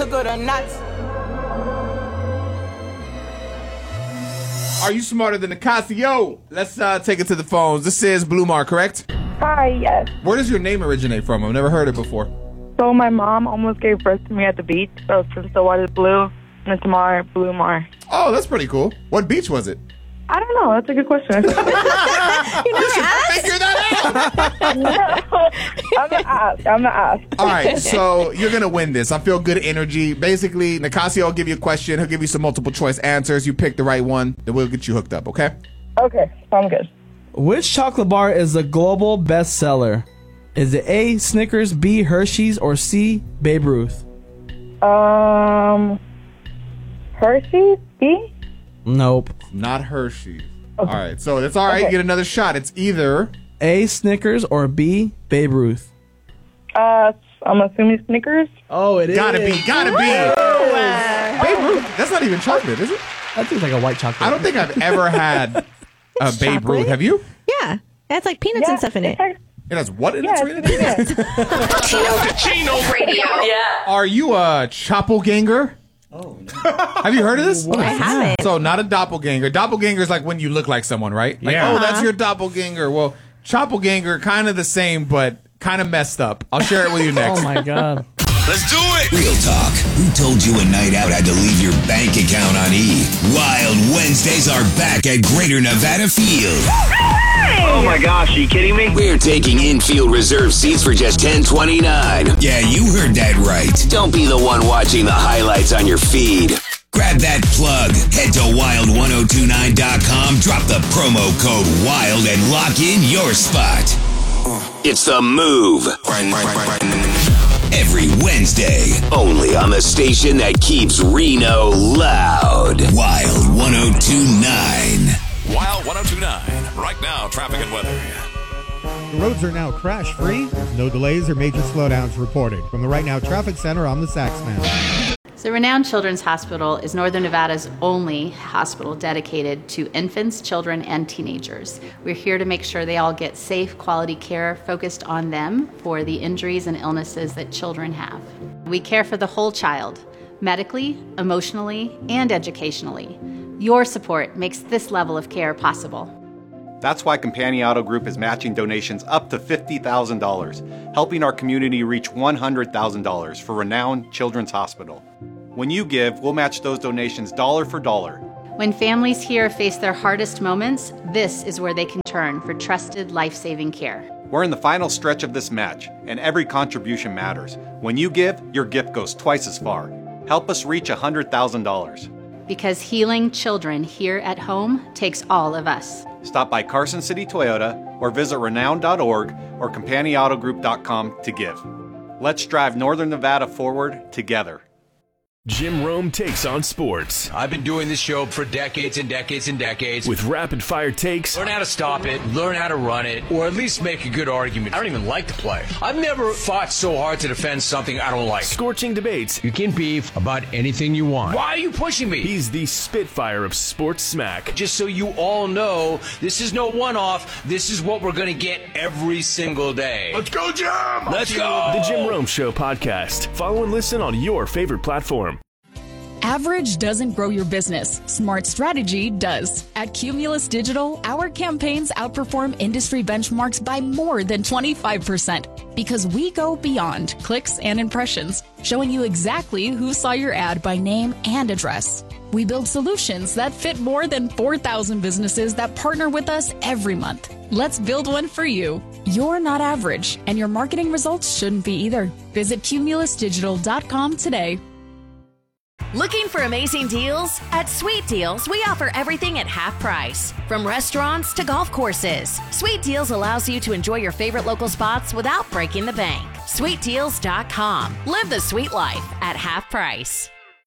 Good or nuts. Are you smarter than Nicasio? Let's take it to the phones. This is Blue Mar, correct? Hi, yes. Where does your name originate from? I've never heard it before. So my mom almost gave birth to me at the beach, so since the water's blue, and it's Mar, Blue Mar. Oh, that's pretty cool. What beach was it? I don't know. That's a good question. You never asked? Figure that out. I'm gonna ask. All right, so you're going to win this. I feel good energy. Basically, Nicasio will give you a question. He'll give you some multiple choice answers. You pick the right one, then we'll get you hooked up, okay? Okay, sounds good. Which chocolate bar is a global bestseller? Is it A, Snickers, B, Hershey's, or C, Babe Ruth? Hershey's? B? Nope. Not Hershey's. Okay. All right, so that's all right. Okay. You get another shot. It's either A, Snickers, or B, Babe Ruth. I'm assuming Snickers. Oh, it gotta is. Gotta be. Babe Ruth. That's not even chocolate, is it? That seems like a white chocolate. I don't think I've ever had a Babe Ruth. Have you? Yeah. It has like peanuts and stuff in it. It has what in it? Chino Radio. Yeah. Are you a doppelganger? Oh, no. Have you heard of this? I haven't. So, not a doppelganger. Doppelganger is like when you look like someone, right? Like, Yeah. oh, that's your doppelganger. Well, doppelganger, kind of the same, but kind of messed up. I'll share it with you next. Oh, my God. Let's do it. Real talk. Who told you a night out had to leave your bank account on E? Wild Wednesdays are back at Greater Nevada Field. Oh my gosh, are you kidding me? We're taking infield reserve seats for just $10.29. Yeah, you heard that right. Don't be the one watching the highlights on your feed. Grab that plug. Head to wild1029.com, drop the promo code WILD, and lock in your spot. It's the move. Every Wednesday, only on the station that keeps Reno loud. Wild 1029. Wild 1029. Right now, traffic and weather. The roads are now crash-free. There's no delays or major slowdowns reported. From the Right Now Traffic Center, I'm the Saxman. So Renown Children's Hospital is Northern Nevada's only hospital dedicated to infants, children, and teenagers. We're here to make sure they all get safe, quality care focused on them for the injuries and illnesses that children have. We care for the whole child, medically, emotionally, and educationally. Your support makes this level of care possible. That's why Companion Auto Group is matching donations up to $50,000, helping our community reach $100,000 for Renown Children's Hospital. When you give, we'll match those donations dollar for dollar. When families here face their hardest moments, this is where they can turn for trusted, life-saving care. We're in the final stretch of this match, and every contribution matters. When you give, your gift goes twice as far. Help us reach $100,000. Because healing children here at home takes all of us. Stop by Carson City Toyota or visit renown.org or CompanionAutoGroup.com to give. Let's drive Northern Nevada forward together. Jim Rome takes on sports. I've been doing this show for decades and decades and decades. With rapid-fire takes. Learn how to stop it, learn how to run it, or at least make a good argument. I don't even like to play. I've never fought so hard to defend something I don't like. Scorching debates. You can beef about anything you want. Why are you pushing me? He's the Spitfire of sports smack. Just so you all know, this is no one-off. This is what we're going to get every single day. Let's go, Jim! Let's go! The Jim Rome Show podcast. Follow and listen on your favorite platform. Average doesn't grow your business. Smart strategy does. At Cumulus Digital, our campaigns outperform industry benchmarks by more than 25% because we go beyond clicks and impressions, showing you exactly who saw your ad by name and address. We build solutions that fit more than 4,000 businesses that partner with us every month. Let's build one for you. You're not average, and your marketing results shouldn't be either. Visit cumulusdigital.com today. Looking for amazing deals? At Sweet Deals, we offer everything at half price. From restaurants to golf courses, Sweet Deals allows you to enjoy your favorite local spots without breaking the bank. SweetDeals.com. Live the sweet life at half price.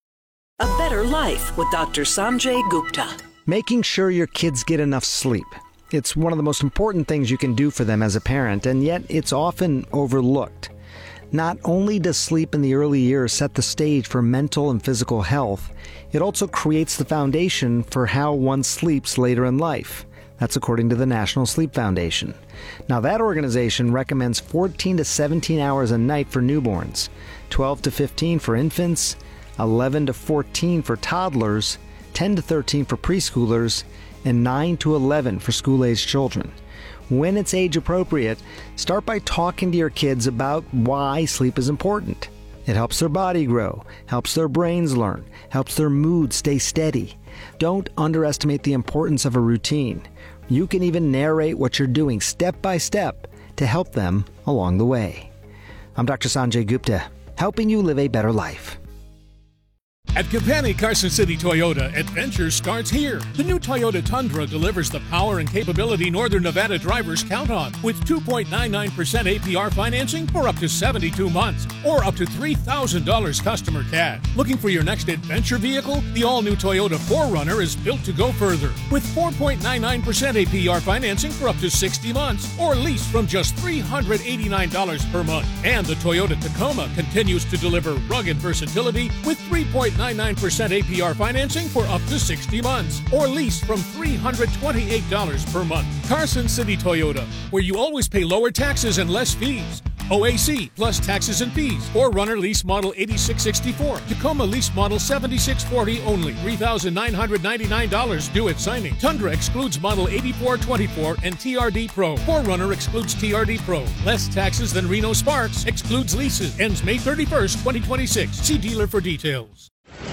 A better life with Dr. Sanjay Gupta. Making sure your kids get enough sleep. It's one of the most important things you can do for them as a parent, and yet it's often overlooked. Not only does sleep in the early years set the stage for mental and physical health, it also creates the foundation for how one sleeps later in life. That's according to the National Sleep Foundation. Now, that organization recommends 14 to 17 hours a night for newborns, 12 to 15 for infants, 11 to 14 for toddlers, 10 to 13 for preschoolers, and 9 to 11 for school-aged children. When it's age appropriate, start by talking to your kids about why sleep is important. It helps their body grow, helps their brains learn, helps their mood stay steady. Don't underestimate the importance of a routine. You can even narrate what you're doing step by step to help them along the way. I'm Dr. Sanjay Gupta, helping you live a better life. At Campani Carson City Toyota, adventure starts here. The new Toyota Tundra delivers the power and capability Northern Nevada drivers count on, with 2.99% APR financing for up to 72 months, or up to $3,000 customer cash. Looking for your next adventure vehicle? The all-new Toyota 4Runner is built to go further, with 4.99% APR financing for up to 60 months, or lease from just $389 per month. And the Toyota Tacoma continues to deliver rugged versatility with 3.99% APR financing for up to 60 months, or lease from $328 per month. Carson City Toyota, where you always pay lower taxes and less fees. OAC plus taxes and fees. 4Runner lease model 8664. Tacoma lease model 7640 only. $3,999 due at signing. Tundra excludes model 8424 and TRD Pro. 4Runner excludes TRD Pro. Less taxes than Reno Sparks. Excludes leases. Ends May 31st, 2026. See dealer for details.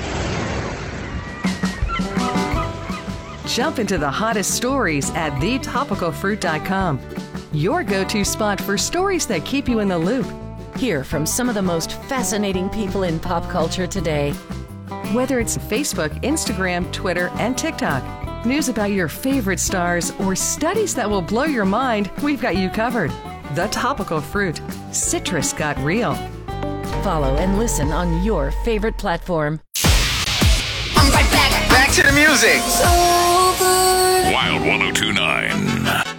Jump into the hottest stories at thetopicalfruit.com. Your go-to spot for stories that keep you in the loop. Hear from some of the most fascinating people in pop culture today. Whether it's Facebook, Instagram, Twitter, and TikTok, news about your favorite stars, or studies that will blow your mind, we've got you covered. The Topical Fruit. Citrus got real. Follow and listen on your favorite platform. I'm right back. Back to the music.